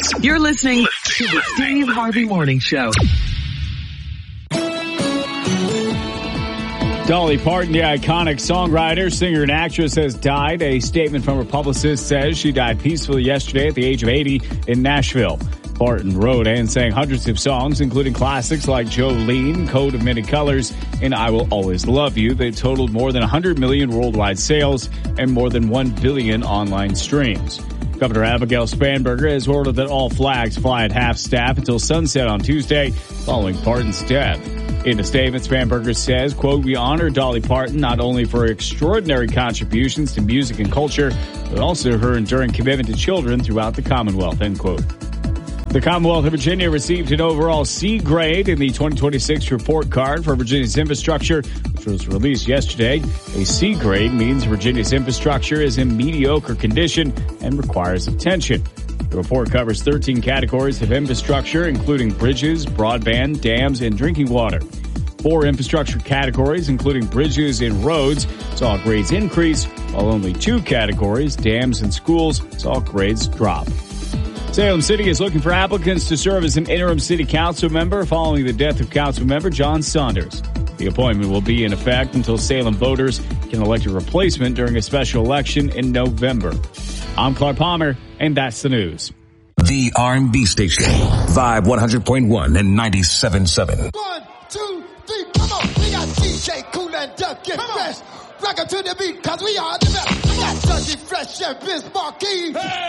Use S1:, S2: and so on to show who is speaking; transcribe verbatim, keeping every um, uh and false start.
S1: You're listening to the Steve Harvey Morning Show.
S2: Dolly Parton, the iconic songwriter, singer, and actress, has died. A statement from her publicist says she died peacefully yesterday at the age of eighty in Nashville. Parton wrote and sang hundreds of songs, including classics like Jolene, Code of Many Colors, and I Will Always Love You. They totaled more than one hundred million worldwide sales and more than one billion online streams. Governor Abigail Spanberger has ordered that all flags fly at half-staff until sunset on Tuesday following Parton's death. In a statement, Spanberger says, quote, we honor Dolly Parton not only for her extraordinary contributions to music and culture, but also her enduring commitment to children throughout the Commonwealth, end quote. The Commonwealth of Virginia received an overall C grade in the twenty twenty-six report card for Virginia's infrastructure, which was released yesterday. A C grade means Virginia's infrastructure is in mediocre condition and requires attention. The report covers thirteen categories of infrastructure, including bridges, broadband, dams, and drinking water. Four infrastructure categories, including bridges and roads, saw grades increase, while only two categories, dams and schools, saw grades drop. Salem City is looking for applicants to serve as an interim city council member following the death of council member John Saunders. The appointment will be in effect until Salem voters can elect a replacement during a special election in November. I'm Clark Palmer, and that's the news.
S3: The R and B station, Vibe one hundred point one and ninety-seven point seven.
S4: One, two, three, come on. We got D J Kool and Duck Get Fresh. Rock it to the beat, cause we are the best. We got Dougie Fresh and Biz Marquis. Hey!